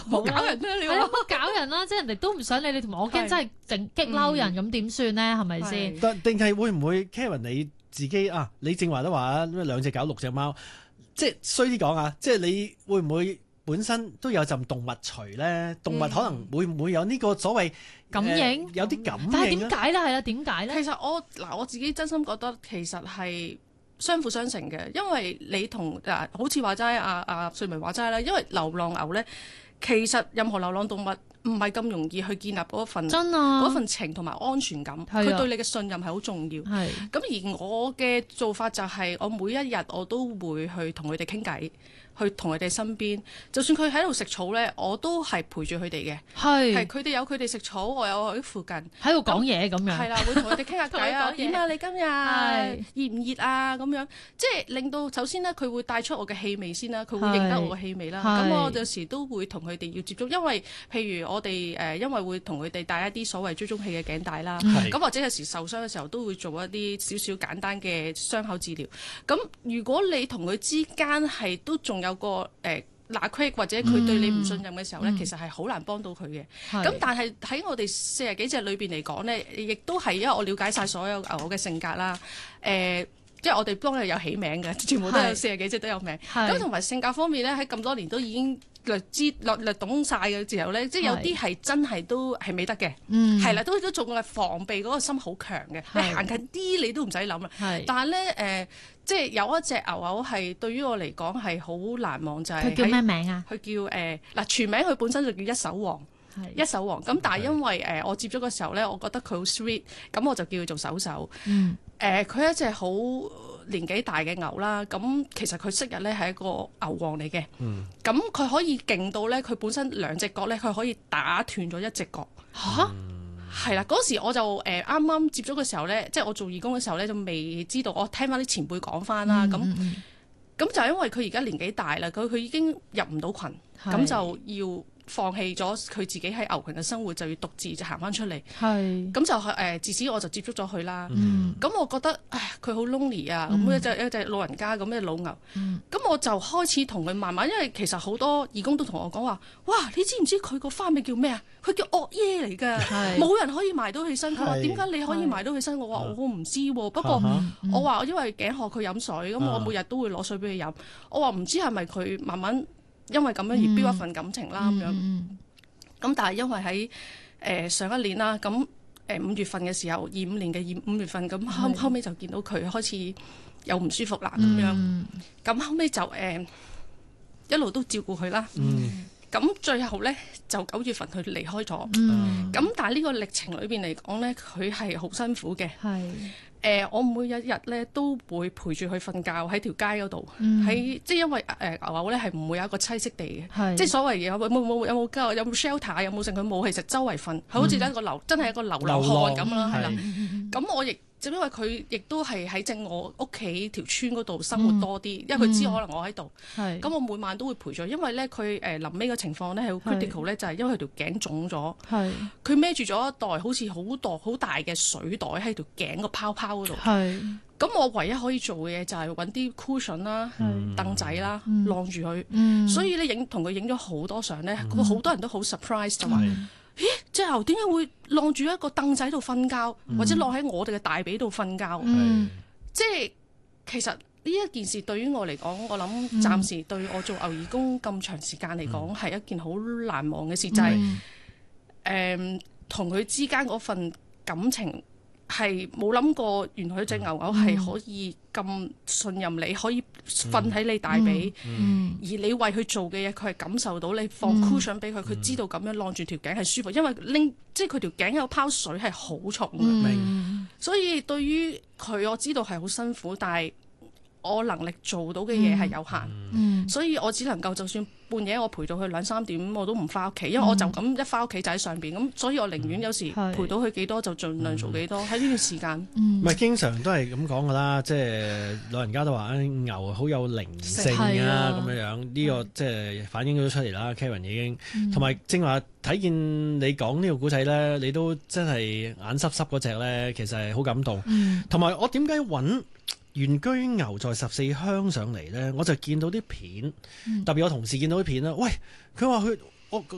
好搞人咩？你話係咯，搞人啦，即係人哋都唔想理你，同埋我驚真係整激嬲人，咁點算咧？係咪先？ 但定係會唔會 Karen 你自己啊？你正話都話啊，咩2隻狗6隻貓，即係衰啲講啊！即係你會唔會本身都有陣動物除咧？動物可能會唔會有呢個所謂感應？ 有啲感應？ 但係點解咧？係啦，點解咧？ 其實我自己真心覺得其實係相輔相成嘅，因為你同好似話齋阿瑞文話齋啦，因為流浪牛咧，其實任何流浪動物唔係咁容易去建立嗰份情同埋安全感，佢對你嘅信任係好重要。咁而我嘅做法就係我每一日我都會去同佢哋傾偈。去同佢哋身邊，就算佢喺度食草咧，我都係陪住佢哋嘅。係佢哋有佢哋食草，我有喺附近喺度講嘢咁樣。係啦，會同佢哋傾下偈啊。點啊？你今日熱唔熱啊？咁樣即係令到首先咧，佢會帶出我嘅氣味先啦，佢會認得我嘅氣味啦。咁我有時都會同佢哋要接觸，因為譬如我哋因為會同佢哋戴一啲所謂追蹤器嘅頸帶啦。咁或者有時受傷嘅時候都會做一啲少少簡單嘅傷口治療。咁如果你同佢之間係都仲有個罅隙或者佢對你唔信任嘅時候咧，其實係好難幫到佢嘅。咁但係喺我哋40幾隻裏邊嚟講咧，亦都係因為我了解晒所有牛嘅性格啦。即係我哋幫佢有起名嘅，全部都有40幾隻都有名。咁同埋性格方面咧，喺咁多年都已經略懂晒嘅時候咧，即係有啲係真係都係未得嘅。係啦，都仲係防備嗰個心好強嘅。你行近啲你都唔使諗啦。但係咧即係有一隻牛牛係對於我嚟講係好難忘，就係佢叫咩名啊？ 佢叫全名佢本身就叫一手王，一手王。咁但係因為我接觸嘅時候咧，我覺得佢好 sweet，咁我就叫佢做手手。佢係一隻好年紀大嘅牛啦，咁其實佢昔日咧係一個牛王嚟嘅。咁佢可以勁到咧，佢本身2隻角咧，佢可以打斷咗1隻角。係啦，嗰時我就啱啱接觸嘅時候咧，即係我做義工嘅時候咧，就未知道。我聽翻啲前輩講翻啦，咁就係因為佢而家年紀大啦，佢已經入唔到群，咁就要放棄咗佢自己喺牛群嘅生活，就要獨自就行翻出嚟。咁就自此我就接觸咗佢啦。咁我覺得佢好 lonely 啊，咁一隻老人家咁嘅老牛。咁我就開始同佢慢慢，因為其實好多義工都同我講話，哇！你知唔知佢個花名叫咩啊？佢叫惡耶嚟㗎，冇人可以埋到起身。佢話點解你可以埋到起身？我話我唔知喎，不過我話因為頸渴佢飲水，咁我每日都會攞水俾佢飲。我話唔知係咪佢慢慢因為咁樣而標一份感情啦咁樣。咁但係因為喺上一年啦，咁5月份嘅時候，25年嘅5月份，咁後尾就見到佢開始有唔舒服啦咁樣。咁後尾就一路都照顧佢啦。咁最後咧就9月份佢離開咗。咁但係呢個歷程裏邊嚟講咧，佢係好辛苦嘅。我每一日咧都會陪住佢瞓覺喺條街嗰度，即係因為牛牛咧係唔會有一個棲息地嘅，即係所謂有冇 shelter 有冇剩佢冇，其實周圍瞓，係好似一個真係一個流浪漢咁啦，係啦。咁我亦就因為佢亦都係喺正我屋企條村嗰度生活多啲，因為佢知可能我喺度，咁我每晚都會陪住，因為咧佢臨尾嘅情況咧係好 critical 咧，就係因為佢條頸腫咗，佢孭住咗一袋好似好大嘅水袋喺條頸個泡泡嗰度。咁我唯一可以做嘅嘢就係揾啲 cushion 啦、凳仔啦，晾住佢。所以咧同佢影咗好多相咧，好多人都好 surprise 就話：咦，隻牛點解會晾住一個凳仔度瞓覺，或者晾喺我哋嘅大髀度瞓覺？即係其實呢一件事對於我嚟講，我諗暫時對我做牛義工咁長時間嚟講，係一件好難忘嘅事，就係同佢之間嗰份感情。係冇諗過，原來隻牛牛係可以咁信任你，可以瞓喺你大髀，而你為佢做嘅嘢，佢係感受到你放 cushion 俾佢，佢知道咁樣晾住條頸係舒服，因為即係佢條頸有泡水係好重嘅，所以對於佢我知道係好辛苦，但係我能力做到嘅嘢係有限，所以我只能夠就算半夜我陪到佢2、3點，我都唔翻屋企，因為我就咁一翻屋企就喺上邊，咁所以我寧願有時陪到佢幾多就盡量做幾多喺呢段時間。 唔係經常都係咁講噶啦，即係老人家都話牛好有靈性啊咁樣樣，呢個即係反映咗出嚟啦。Karen 已經同埋正話睇見你講呢個古仔咧，你都真係眼濕濕嗰隻咧，其實係好感動。同埋我點解揾原居牛在14鄉上嚟咧，我就見到啲片，特別我同事見到啲片啦。喂，佢話我